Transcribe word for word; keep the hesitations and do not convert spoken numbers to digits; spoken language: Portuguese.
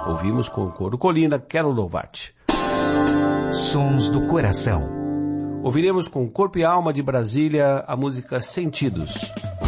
Ouvimos com o coro Colina, Quero Louvar-te. Sons do Coração. Ouviremos com Corpo e Alma de Brasília a música Sentidos.